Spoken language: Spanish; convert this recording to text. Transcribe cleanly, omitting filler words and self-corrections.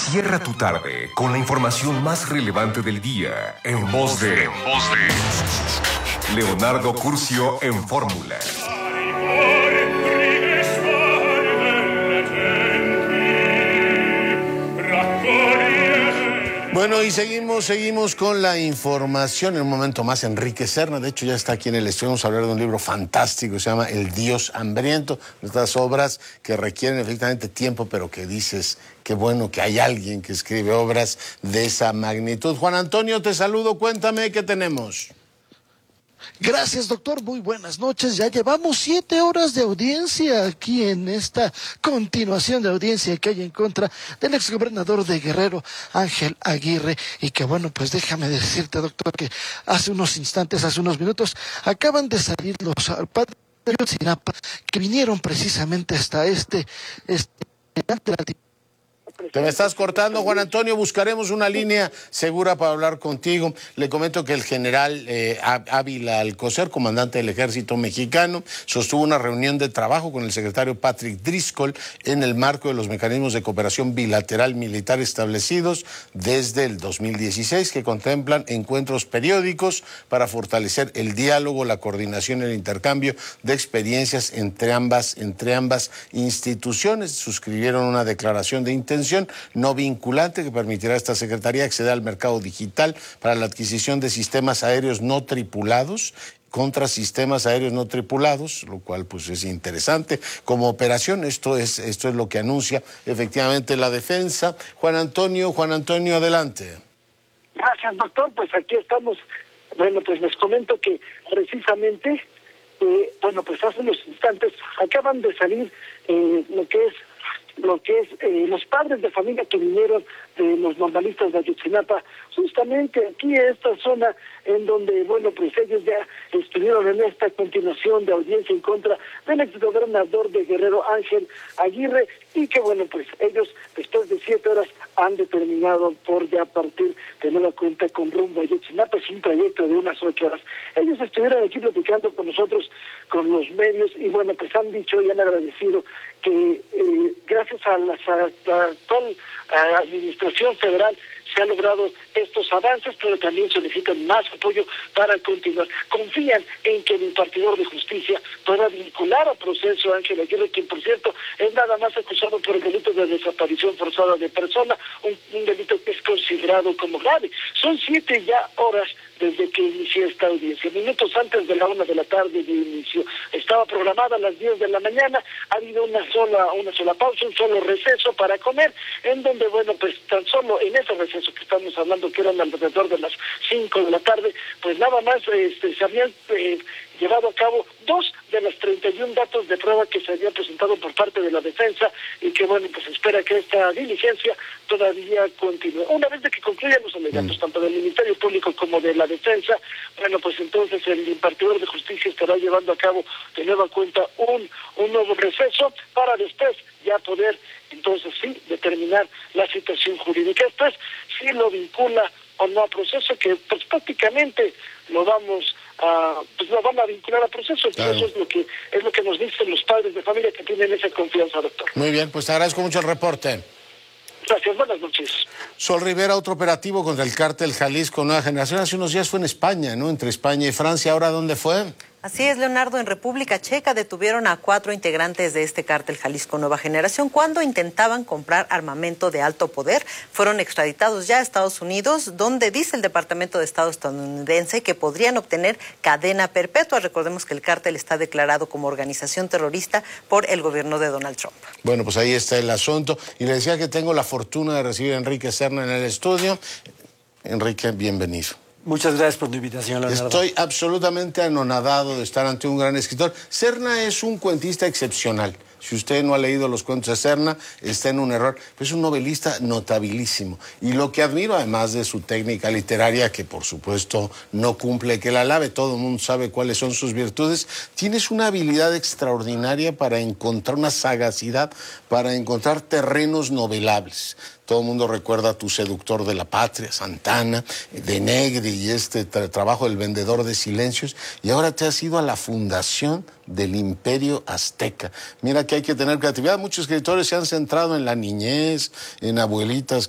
Cierra tu tarde con la información más relevante del día en voz de Leonardo Curcio en Fórmula. Bueno, y seguimos con la información. En un momento más, Enrique Serna, de hecho ya está aquí en el estudio. Vamos a hablar de un libro fantástico, se llama El Dios Hambriento. Estas obras que requieren efectivamente tiempo, pero que dices, qué bueno que hay alguien que escribe obras de esa magnitud. Juan Antonio, te saludo, cuéntame qué tenemos. Gracias, doctor. Muy buenas noches. Ya llevamos 7 horas de audiencia aquí en esta continuación de audiencia que hay en contra del exgobernador de Guerrero, Ángel Aguirre. Y que bueno, pues déjame decirte, doctor, que hace unos minutos, acaban de salir los padres de Ayotzinapa que vinieron precisamente hasta Te me estás cortando, Juan Antonio. Buscaremos una línea segura para hablar contigo. Le comento que el general Ávila Alcocer, comandante del Ejército Mexicano, sostuvo una reunión de trabajo con el secretario Patrick Driscoll en el marco de los mecanismos de cooperación bilateral militar establecidos desde el 2016, que contemplan encuentros periódicos para fortalecer el diálogo, la coordinación y el intercambio de experiencias entre ambas instituciones. Suscribieron una declaración de intención no vinculante que permitirá a esta Secretaría acceder al mercado digital para la adquisición de sistemas aéreos no tripulados contra sistemas aéreos no tripulados, lo cual pues es interesante como operación. Esto es lo que anuncia efectivamente la defensa. Juan Antonio, adelante. Gracias, doctor. Pues aquí estamos. Bueno, pues les comento que precisamente, pues hace unos instantes acaban de salir lo que es los padres de familia que vinieron de los normalistas de Ayotzinapa, justamente aquí en esta zona en donde, pues ellos ya estuvieron en esta continuación de audiencia en contra del exgobernador de Guerrero, Ángel Aguirre, y que, pues ellos después de 7 horas han determinado por ya partir de nueva cuenta con rumbo a Ayotzinapa, es un trayecto de unas 8 horas. Ellos estuvieron aquí platicando con nosotros, con los medios, y pues han dicho y han agradecido que gracias a la actual administración federal se han logrado estos avances, pero también solicitan más apoyo para continuar. Confían en que el impartidor de justicia pueda vincular a proceso a Ángel Aguirre, quien por cierto es nada más acusado por el delito de desaparición forzada de persona, un delito que es considerado como grave. Son 7 ya horas desde que inició esta audiencia. Minutos antes de la 1 de la tarde de inicio. Estaba programada a las 10 de la mañana, ha habido una sola pausa, un solo receso para comer, en donde, pues tan solo en ese receso que estamos hablando, que eran alrededor de las 5 de la tarde, pues nada más se habían llevado a cabo 2 de los 31 datos de prueba que se habían presentado por parte de la defensa y que, pues espera que esta diligencia todavía continúe. Una vez de que concluyan los alegatos, tanto del Ministerio Público como de la defensa, pues entonces el impartidor de justicia estará llevando a cabo de nueva cuenta un nuevo receso para después ya poder, entonces sí, determinar la situación jurídica. Después sí lo vincula o no a proceso, que pues prácticamente lo van a vincular a proceso. Claro. Eso es lo que nos dicen los padres de familia que tienen esa confianza, doctor. Muy bien, pues te agradezco mucho el reporte. Gracias, buenas noches. Sol Rivera, otro operativo contra el cártel Jalisco Nueva Generación. Hace unos días fue en España, ¿no? Entre España y Francia. ¿Ahora dónde fue? Así es, Leonardo. En República Checa detuvieron a 4 integrantes de este cártel Jalisco Nueva Generación cuando intentaban comprar armamento de alto poder. Fueron extraditados ya a Estados Unidos, donde dice el Departamento de Estado estadounidense que podrían obtener cadena perpetua. Recordemos que el cártel está declarado como organización terrorista por el gobierno de Donald Trump. Bueno, pues ahí está el asunto. Y le decía que tengo la fortuna de recibir a Enrique Serna en el estudio. Enrique, bienvenido. Muchas gracias por tu invitación, Leonardo. Estoy absolutamente anonadado de estar ante un gran escritor. Serna es un cuentista excepcional. Si usted no ha leído los cuentos de Serna, está en un error. Es un novelista notabilísimo. Y lo que admiro, además de su técnica literaria, que por supuesto no cumple que la alabe, todo el mundo sabe cuáles son sus virtudes, tienes una habilidad extraordinaria para encontrar una sagacidad, para encontrar terrenos novelables. Todo el mundo recuerda a Tu seductor de la patria, Santana, de Negri y este trabajo del vendedor de silencios. Y ahora te has ido a la fundación del Imperio Azteca. Mira que hay que tener creatividad. Muchos escritores se han centrado en la niñez, en abuelitas